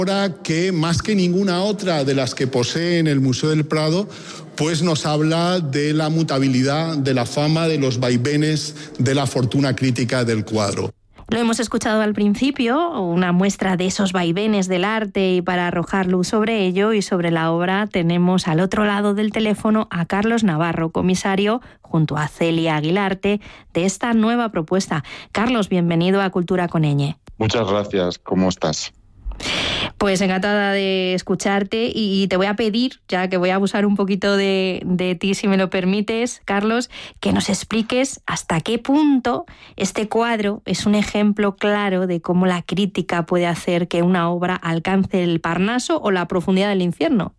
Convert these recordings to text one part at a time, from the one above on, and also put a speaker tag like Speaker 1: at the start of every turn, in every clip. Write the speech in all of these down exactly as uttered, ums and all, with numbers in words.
Speaker 1: obra que, más que ninguna otra de las que posee en el Museo del Prado, pues nos habla de la mutabilidad, de la fama, de los vaivenes, de la fortuna crítica del cuadro.
Speaker 2: Lo hemos escuchado al principio, una muestra de esos vaivenes del arte, y para arrojar luz sobre ello y sobre la obra tenemos al otro lado del teléfono a Carlos Navarro, comisario, junto a Celia Aguilarte, de esta nueva propuesta. Carlos, bienvenido a Cultura con Ñ.
Speaker 3: Muchas gracias, ¿cómo estás?
Speaker 2: Pues encantada de escucharte y te voy a pedir, ya que voy a abusar un poquito de, de ti, si me lo permites, Carlos, que nos expliques hasta qué punto este cuadro es un ejemplo claro de cómo la crítica puede hacer que una obra alcance el Parnaso o la profundidad del infierno.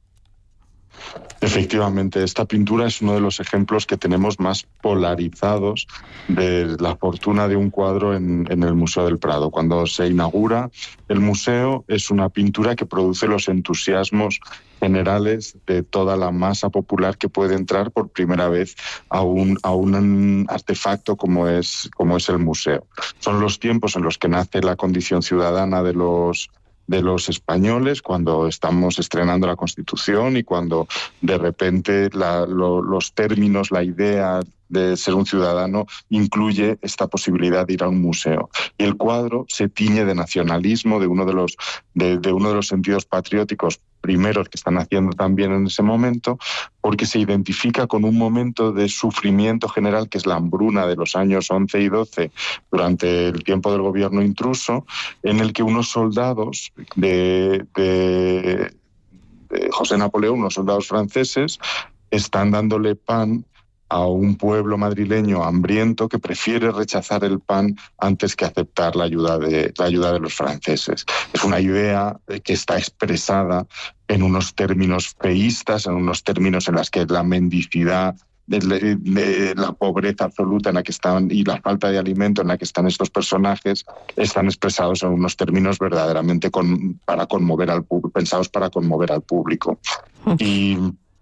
Speaker 3: Efectivamente, esta pintura es uno de los ejemplos que tenemos más polarizados de la fortuna de un cuadro en, en el Museo del Prado. Cuando se inaugura el museo, es una pintura que produce los entusiasmos generales de toda la masa popular que puede entrar por primera vez a un, a un artefacto como es, como es el museo. Son los tiempos en los que nace la condición ciudadana de los de los españoles, cuando estamos estrenando la Constitución y cuando de repente la, lo, los términos, la idea de ser un ciudadano incluye esta posibilidad de ir a un museo. Y el cuadro se tiñe de nacionalismo, de uno de los, de, de uno de los sentidos patrióticos primeros que están haciendo también en ese momento, porque se identifica con un momento de sufrimiento general, que es la hambruna de los años once y doce, durante el tiempo del gobierno intruso, en el que unos soldados de, de, de José Napoleón, unos soldados franceses, están dándole pan a un pueblo madrileño hambriento que prefiere rechazar el pan antes que aceptar la ayuda de, la ayuda de los franceses. Es una idea que está expresada en unos términos feístas, en unos términos en los que la mendicidad, de, de, de la pobreza absoluta en la que están y la falta de alimento en la que están estos personajes están expresados en unos términos verdaderamente con, para conmover al público, pensados para conmover al público. Y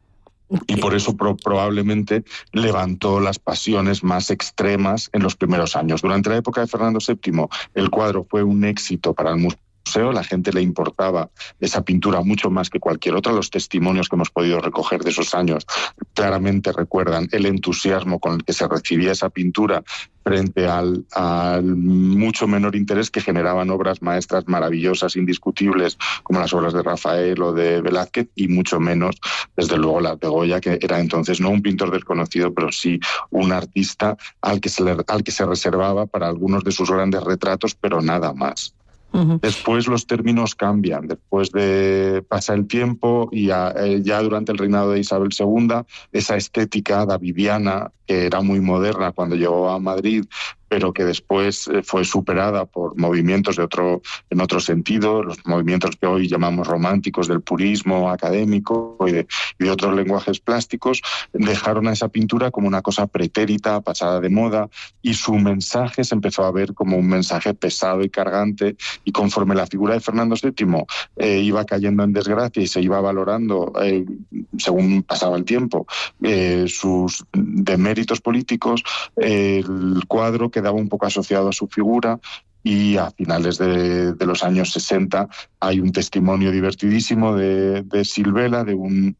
Speaker 3: Y por eso pro- probablemente levantó las pasiones más extremas en los primeros años. Durante la época de Fernando séptimo, el cuadro fue un éxito para el museo. La gente le importaba esa pintura mucho más que cualquier otra. Los testimonios que hemos podido recoger de esos años claramente recuerdan el entusiasmo con el que se recibía esa pintura frente al, al mucho menor interés que generaban obras maestras maravillosas, indiscutibles, como las obras de Rafael o de Velázquez, y mucho menos, desde luego, las de Goya, que era entonces no un pintor desconocido, pero sí un artista al que se, le, al que se reservaba para algunos de sus grandes retratos, pero nada más. Uh-huh. Después los términos cambian, después de pasar el tiempo y ya, eh, ya durante el reinado de Isabel segunda, esa estética davidiana, que era muy moderna cuando llegó a Madrid, pero que después eh, fue superada por movimientos de otro, en otro sentido, los movimientos que hoy llamamos románticos, del purismo académico y de, y de otros lenguajes plásticos, dejaron a esa pintura como una cosa pretérita, pasada de moda, y su mensaje se empezó a ver como un mensaje pesado y cargante, y conforme la figura de Fernando séptimo eh, iba cayendo en desgracia y se iba valorando, eh, según pasaba el tiempo, eh, sus deméritos políticos, eh, el cuadro que quedaba un poco asociado a su figura, y a finales de, de los años sesenta hay un testimonio divertidísimo de, de Silvela, de un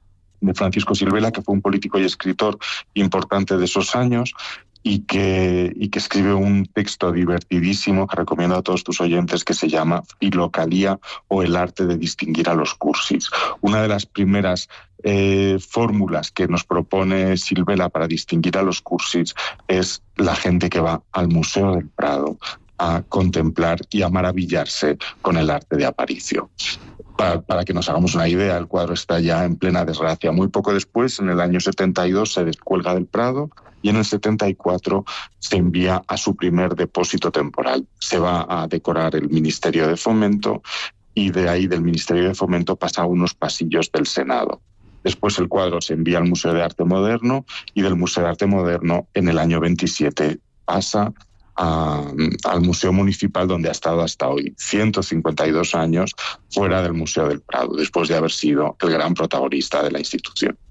Speaker 3: de Francisco Silvela, que fue un político y escritor importante de esos años, y que, y que escribe un texto divertidísimo que recomiendo a todos tus oyentes, que se llama Filocalía, o el arte de distinguir a los cursis. Una de las primeras eh, fórmulas que nos propone Silvela para distinguir a los cursis es la gente que va al Museo del Prado a contemplar y a maravillarse con el arte de Aparicio. Para, para que nos hagamos una idea, el cuadro está ya en plena desgracia. Muy poco después, en el año setenta y dos, se descuelga del Prado, y en el setenta y cuatro se envía a su primer depósito temporal. Se va a decorar el Ministerio de Fomento, y de ahí, del Ministerio de Fomento, pasa a unos pasillos del Senado. Después el cuadro se envía al Museo de Arte Moderno, y del Museo de Arte Moderno, en el año veintisiete, pasa a, al Museo Municipal, donde ha estado hasta hoy, ciento cincuenta y dos años fuera del Museo del Prado, después de haber sido el gran protagonista de la institución.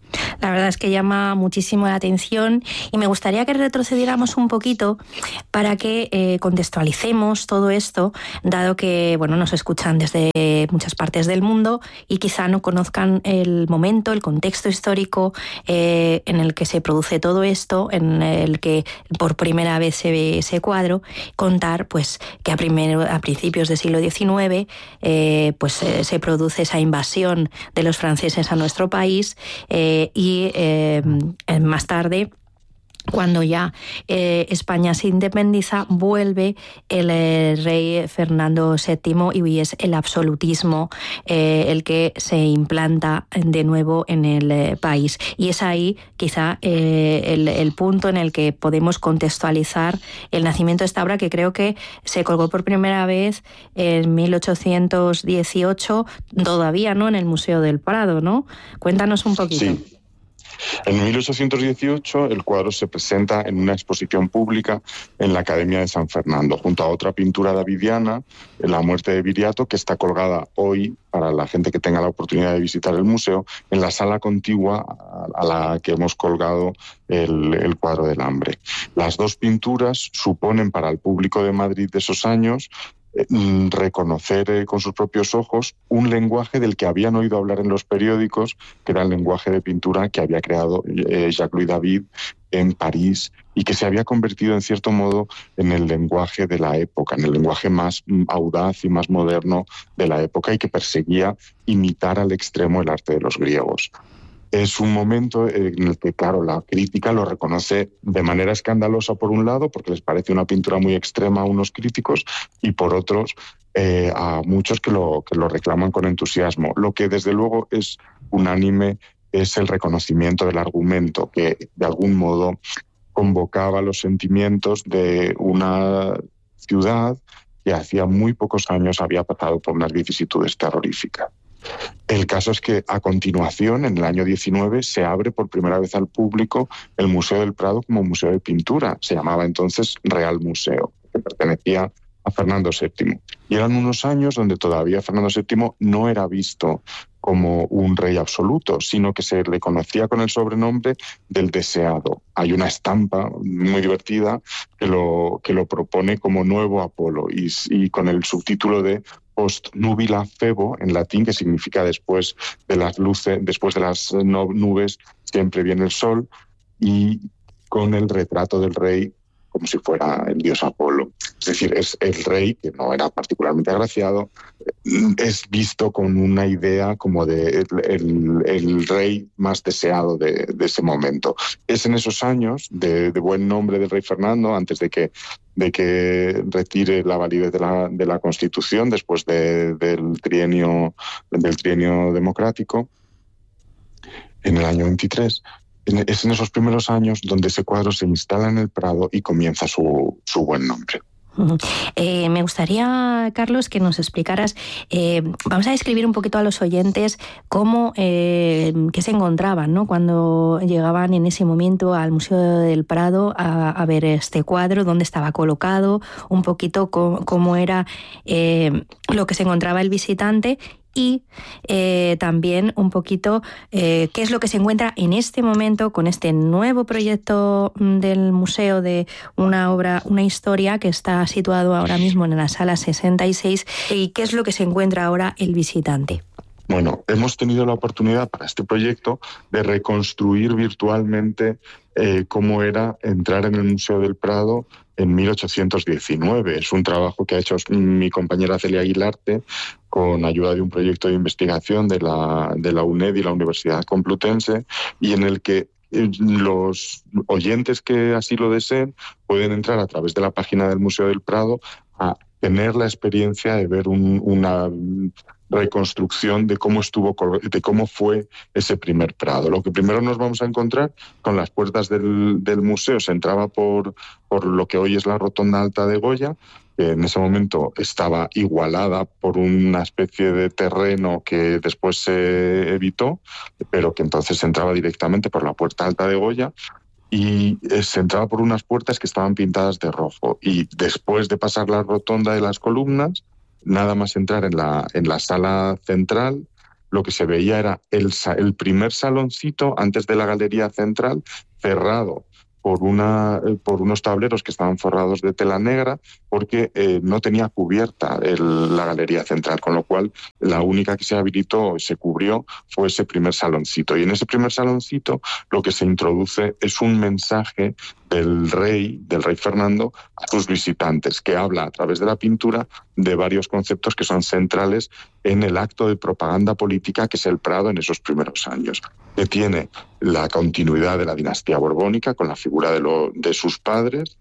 Speaker 2: La verdad es que llama muchísimo la atención y me gustaría que retrocediéramos un poquito para que eh, contextualicemos todo esto, dado que bueno, nos escuchan desde muchas partes del mundo y quizá no conozcan el momento, el contexto histórico eh, en el que se produce todo esto, en el que por primera vez se ve ese cuadro. Contar pues que a, primero, a principios del siglo diecinueve eh, pues, eh, se produce esa invasión de los franceses a nuestro país eh, y eh, más tarde, cuando ya eh, España se independiza, vuelve el eh, rey Fernando séptimo y es el absolutismo eh, el que se implanta de nuevo en el eh, país. Y es ahí quizá eh, el, el punto en el que podemos contextualizar el nacimiento de esta obra, que creo que se colgó por primera vez en mil ochocientos dieciocho, todavía no en el Museo del Prado, ¿no? Cuéntanos un poquito.
Speaker 3: Sí. En mil ochocientos dieciocho el cuadro se presenta en una exposición pública en la Academia de San Fernando, junto a otra pintura davidiana, La muerte de Viriato, que está colgada hoy, para la gente que tenga la oportunidad de visitar el museo, en la sala contigua a la que hemos colgado el, el cuadro del hambre. Las dos pinturas suponen para el público de Madrid de esos años reconocer eh, con sus propios ojos un lenguaje del que habían oído hablar en los periódicos, que era el lenguaje de pintura que había creado eh, Jacques-Louis David en París y que se había convertido en cierto modo en el lenguaje de la época, en el lenguaje más audaz y más moderno de la época, y que perseguía imitar al extremo el arte de los griegos. Es un momento en el que, claro, la crítica lo reconoce de manera escandalosa por un lado, porque les parece una pintura muy extrema a unos críticos, y por otros eh, a muchos que lo, que lo reclaman con entusiasmo. Lo que desde luego es unánime es el reconocimiento del argumento, que de algún modo convocaba los sentimientos de una ciudad que hacía muy pocos años había pasado por unas vicisitudes terroríficas. El caso es que a continuación, en el año diecinueve, se abre por primera vez al público el Museo del Prado como museo de pintura. Se llamaba entonces Real Museo, que pertenecía a Fernando séptimo. Y eran unos años donde todavía Fernando séptimo no era visto como un rey absoluto, sino que se le conocía con el sobrenombre del deseado. Hay una estampa muy divertida que lo, que lo propone como nuevo Apolo y, y con el subtítulo de Post nubila febo, en latín, que significa después de las luces, después de las nubes siempre viene el sol, y con el retrato del rey como si fuera el dios Apolo. Es decir, es el rey, que no era particularmente agraciado, es visto con una idea como de el, el, el rey más deseado de, de ese momento. Es en esos años de, de buen nombre del rey Fernando, antes de que de que retire la validez de la, de la Constitución después de, del, trienio, del trienio democrático, en el año veintitrés. Es en esos primeros años donde ese cuadro se instala en el Prado y comienza su, su buen nombre.
Speaker 2: Eh, me gustaría, Carlos, que nos explicaras, eh, vamos a describir un poquito a los oyentes cómo, eh, qué se encontraban, ¿no?, cuando llegaban en ese momento al Museo del Prado a, a ver este cuadro, dónde estaba colocado, un poquito cómo, cómo era eh, lo que se encontraba el visitante. Y eh, también un poquito eh, qué es lo que se encuentra en este momento con este nuevo proyecto del museo de una obra, una historia que está situado ahora mismo en la sala sesenta y seis, y qué es lo que se encuentra ahora el visitante.
Speaker 3: Bueno, hemos tenido la oportunidad para este proyecto de reconstruir virtualmente eh, cómo era entrar en el Museo del Prado en mil ochocientos diecinueve. Es un trabajo que ha hecho mi compañera Celia Aguilarte con ayuda de un proyecto de investigación de la, de la UNED y la Universidad Complutense, y en el que los oyentes que así lo deseen pueden entrar a través de la página del Museo del Prado a tener la experiencia de ver un, una reconstrucción de cómo estuvo, de cómo fue ese primer Prado. Lo que primero nos vamos a encontrar con las puertas del, del museo, se entraba por, por lo que hoy es la Rotonda Alta de Goya, que en ese momento estaba igualada por una especie de terreno que después se evitó, pero que entonces se entraba directamente por la Puerta Alta de Goya, y se entraba por unas puertas que estaban pintadas de rojo, y después de pasar la rotonda de las columnas, nada más entrar en la, en la sala central, lo que se veía era el, el primer saloncito antes de la galería central cerrado por, una, por unos tableros que estaban forrados de tela negra porque eh, no tenía cubierta el, la galería central, con lo cual la única que se habilitó, se cubrió, fue ese primer saloncito. Y en ese primer saloncito lo que se introduce es un mensaje del rey, del rey Fernando, a sus visitantes, que habla a través de la pintura de varios conceptos que son centrales en el acto de propaganda política que es el Prado en esos primeros años, que tiene la continuidad de la dinastía borbónica con la figura de, lo, de sus padres,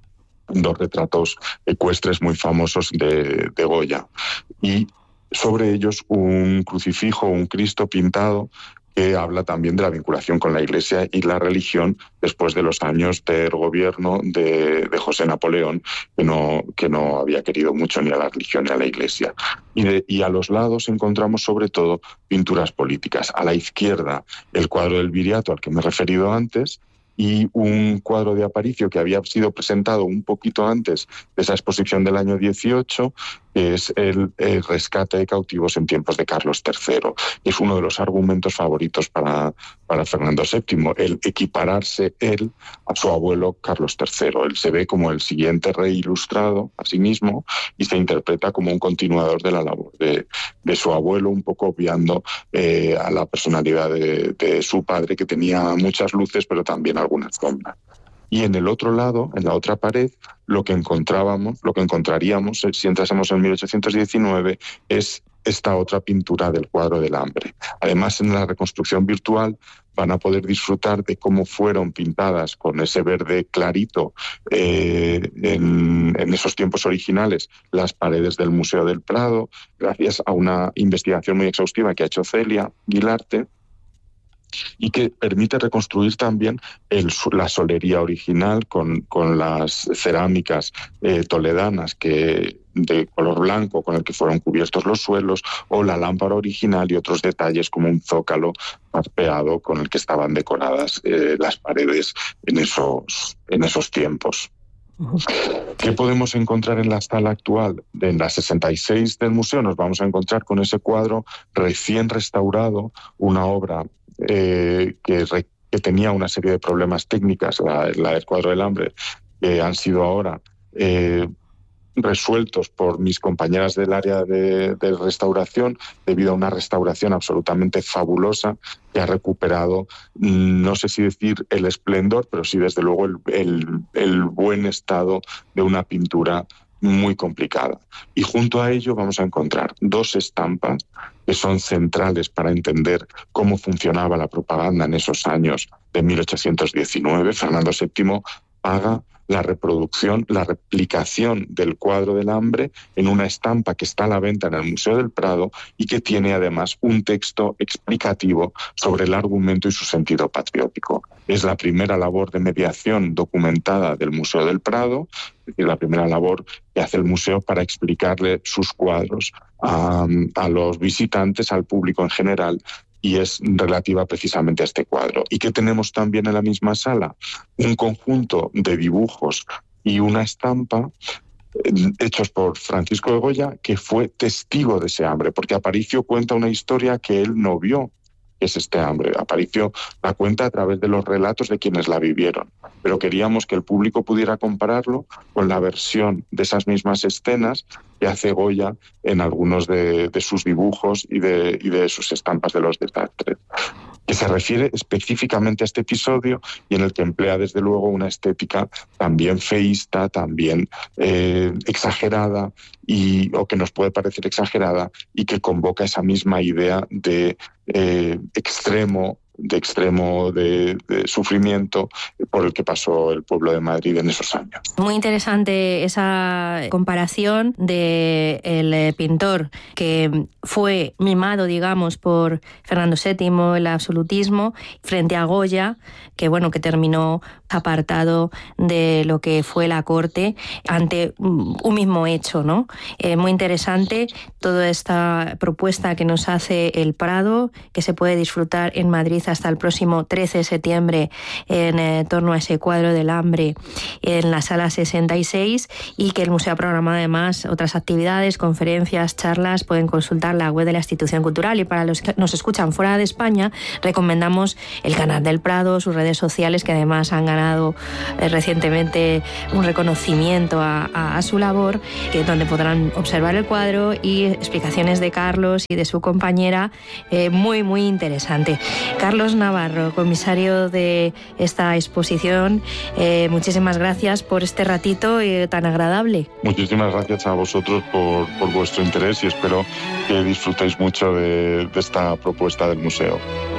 Speaker 3: dos retratos ecuestres muy famosos de, de Goya, y sobre ellos un crucifijo, un Cristo pintado, que habla también de la vinculación con la Iglesia y la religión después de los años del gobierno de, de José Napoleón, que no, que no había querido mucho ni a la religión ni a la Iglesia. Y, de, y a los lados encontramos sobre todo pinturas políticas. A la izquierda el cuadro del Viriato al que me he referido antes, y un cuadro de Aparicio que había sido presentado un poquito antes de esa exposición del año dieciocho, que es el, el rescate de cautivos en tiempos de Carlos tercero. Es uno de los argumentos favoritos para, para Fernando séptimo, el equipararse él a su abuelo Carlos tercero. Él se ve como el siguiente rey ilustrado a sí mismo y se interpreta como un continuador de la labor de, de su abuelo, un poco obviando eh, a la personalidad de, de su padre, que tenía muchas luces pero también algunas sombras. Y en el otro lado, en la otra pared, lo que encontrábamos, lo que encontraríamos si entrásemos en mil ochocientos diecinueve es esta otra pintura del cuadro del hambre. Además, en la reconstrucción virtual van a poder disfrutar de cómo fueron pintadas con ese verde clarito eh, en, en esos tiempos originales las paredes del Museo del Prado, gracias a una investigación muy exhaustiva que ha hecho Celia Guilarte, y que permite reconstruir también el, la solería original con, con las cerámicas eh, toledanas que, de color blanco con el que fueron cubiertos los suelos, o la lámpara original y otros detalles como un zócalo parpeado con el que estaban decoradas eh, las paredes en esos, en esos tiempos. ¿Qué podemos encontrar en la sala actual? En la sesenta y seis del museo nos vamos a encontrar con ese cuadro recién restaurado, una obra Eh, que, re, que tenía una serie de problemas técnicas, la, la del cuadro del hambre, que han sido ahora eh, resueltos por mis compañeras del área de, de restauración, debido a una restauración absolutamente fabulosa que ha recuperado, no sé si decir el esplendor, pero sí desde luego el, el, el buen estado de una pintura muy complicada. Y junto a ello vamos a encontrar dos estampas que son centrales para entender cómo funcionaba la propaganda en esos años de mil ochocientos diecinueve. Fernando séptimo paga la reproducción, la replicación del cuadro del hambre en una estampa que está a la venta en el Museo del Prado y que tiene además un texto explicativo sobre el argumento y su sentido patriótico. Es la primera labor de mediación documentada del Museo del Prado, es decir, la primera labor que hace el museo para explicarle sus cuadros a, a los visitantes, al público en general, y es relativa precisamente a este cuadro. ¿Y qué tenemos también en la misma sala? Un conjunto de dibujos y una estampa eh, hechos por Francisco de Goya, que fue testigo de ese hambre, porque Aparicio cuenta una historia que él no vio, que es este hambre. Aparicio la cuenta a través de los relatos de quienes la vivieron, pero queríamos que el público pudiera compararlo con la versión de esas mismas escenas que hace Goya en algunos de, de sus dibujos y de, y de sus estampas de los desastres, que se refiere específicamente a este episodio y en el que emplea desde luego una estética también feísta, también eh, exagerada, y, o que nos puede parecer exagerada, y que convoca esa misma idea de eh, extremo de extremo de, de sufrimiento por el que pasó el pueblo de Madrid en esos años.
Speaker 2: Muy interesante esa comparación del pintor que fue mimado, digamos, por Fernando séptimo, el absolutismo, frente a Goya, que bueno, que terminó apartado de lo que fue la corte ante un mismo hecho, ¿no? Eh, muy interesante toda esta propuesta que nos hace el Prado, que se puede disfrutar en Madrid realiza hasta el próximo trece de septiembre en eh, torno a ese cuadro del hambre en la sala sesenta y seis, y que el museo ha programado además otras actividades, conferencias, charlas. Pueden consultar la web de la institución cultural, y para los que nos escuchan fuera de España recomendamos el canal del Prado, sus redes sociales, que además han ganado eh, recientemente un reconocimiento a, a, a su labor, que donde podrán observar el cuadro y explicaciones de Carlos y de su compañera, eh, muy muy interesante. Carlos Navarro, comisario de esta exposición, eh, muchísimas gracias por este ratito eh, tan agradable.
Speaker 3: Muchísimas gracias a vosotros por, por vuestro interés, y espero que disfrutéis mucho de, de esta propuesta del museo.